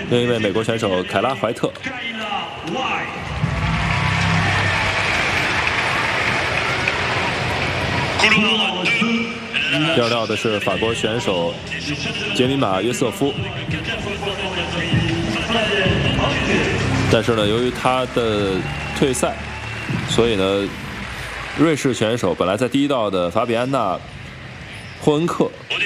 另一位美国选手凯拉怀特。第二道的是法国选手杰米玛约瑟夫，但是呢，由于他的退赛，所以呢，瑞士选手本来在第一道的法比安娜·霍恩克